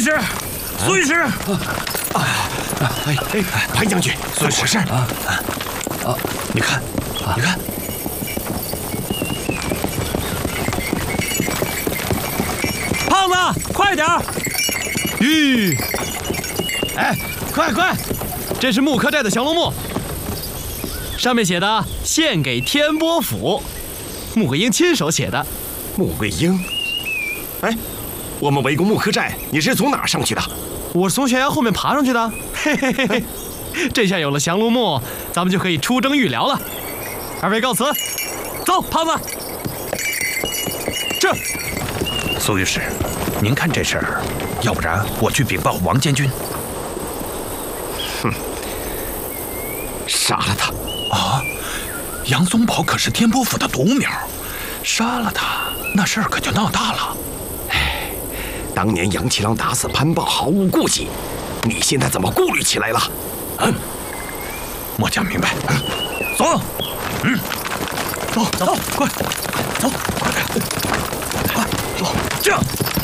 师，苏御史， 潘将军，怎么回事？ 你看，你看， 胖子，快点儿！ 吁， 哎，快！这是木刻寨的降龙木，上面写的“献给天波府”，穆桂英亲手写的。 穆桂英，哎，我们围攻木刻寨，你是从哪儿上去的？ 我是从悬崖后面爬上去的。嘿嘿嘿嘿，这下有了降龙木，咱们就可以出征御辽了。二位告辞，走，胖子。这， 苏御史，您看这事儿，要不然我去禀报王监军。 杀了他！ 啊，杨宗保可是天波府的独苗，杀了他，那事儿可就闹大了。 当年杨七郎打死潘豹毫无顾忌，你现在怎么顾虑起来了？ 末将明白。走，走，快走，快走，这样。